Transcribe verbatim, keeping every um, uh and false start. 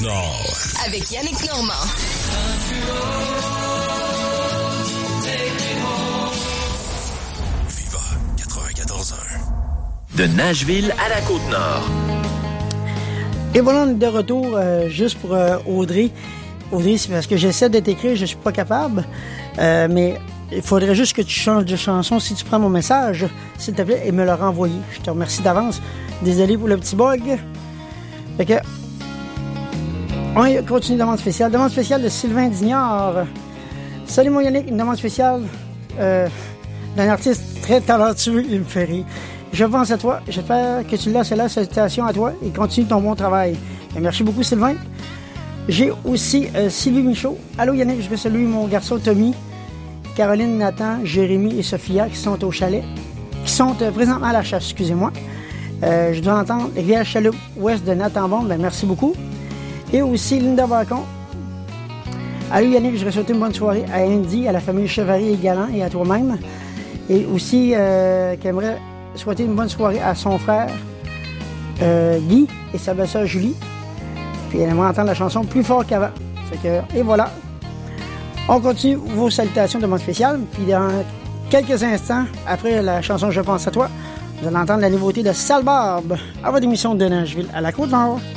Côte-Nord. Avec Yannick Normand. Viva quatre-vingt-quatorze un. De Nashville à la Côte-Nord. Et voilà, on est de retour euh, juste pour euh, Audrey. Audrey, c'est parce que j'essaie de t'écrire, je suis pas capable. Euh, mais il faudrait juste que tu changes de chanson si tu prends mon message, s'il te plaît, et me le renvoyer. Je te remercie d'avance. Désolé pour le petit bug. Fait que... On continue, demande spéciale. Demande spéciale de Sylvain Dignard. Salut mon Yannick, une demande spéciale euh, d'un artiste très talentueux, il me fait rire. Je pense à toi, j'espère que tu l'as, c'est là, salutations à toi et continue ton bon travail. Et merci beaucoup Sylvain. J'ai aussi euh, Sylvie Michaud. Allô Yannick, je veux saluer mon garçon Tommy, Caroline, Nathan, Jérémy et Sophia qui sont au chalet, qui sont euh, présentement à la chasse, excusez-moi. Euh, je dois entendre Rivière Chaloupe ouest de Nathan Bon, ben merci beaucoup. Et aussi Linda Bacon. Allô Yannick, je voudrais souhaiter une bonne soirée à Andy, à la famille Chevalier et Galant et à toi-même. Et aussi euh, qui aimerait souhaiter une bonne soirée à son frère euh, Guy et sa belle-sœur Julie. Puis elle aimerait entendre la chanson plus fort qu'avant. Fait que, et voilà. On continue vos salutations de mon spécial. Puis dans quelques instants, après la chanson Je pense à toi, vous allez entendre la nouveauté de Sale Barbe à votre émission de Nashville à la Côte-Nord.